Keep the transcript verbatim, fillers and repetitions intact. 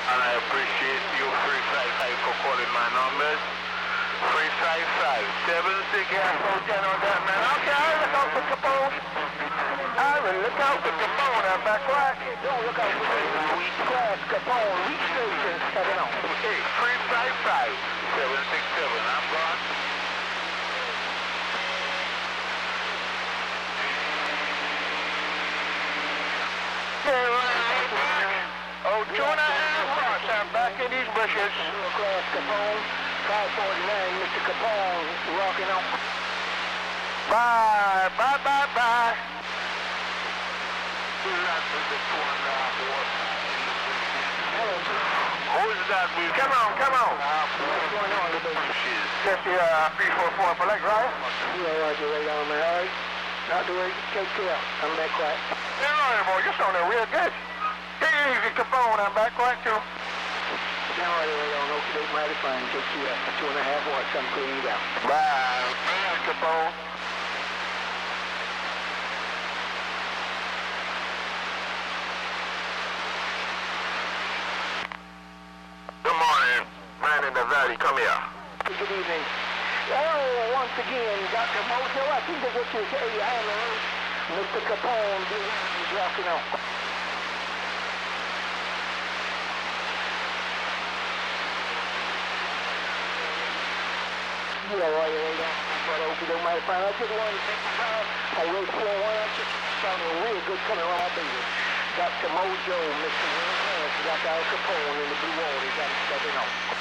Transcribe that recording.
And I appreciate you three five five for calling my numbers. three five five, seven six, yeah, phone ten on that man. Okay, I'll look out for Capone. I will look out for Capone. I'm back right. Don't look out for me. Weak class Capone. Weak station. seven on. Okay, three five five, seven six seven. I'm gone. Oh, two and a half watts. I'm back in these bushes. Class Capone. five forty-nine, Mister Capone, rocking out. Bye, bye, bye, bye. Who's that? Come on, come on. What's going on, little baby? Just the uh, three four four for leg, right? Yeah, right, you're right on, man. All right. Not to worry. Take care. I'm back quiet. Yeah, all right, boy. You're sounding real good. Take it easy, Capone. I'm back quiet, too. Yeah, all right, right on. Okay, mighty fine. Take care. Two and a half watts. I'm cleaning you out. Bye. Bye, Capone. Good morning. Man in the valley, come here. Good evening. Oh, once again, Doctor Mojo, I think that's what you say. I am Mister Capone. He's rocking out. Yeah, right, right on. But I hope you don't mind if I just wanted to take the time on road four one. I just sounding real good coming around, baby. Doctor Mojo, Mister Williams, got Al Capone in the blue water. Got him stepping on.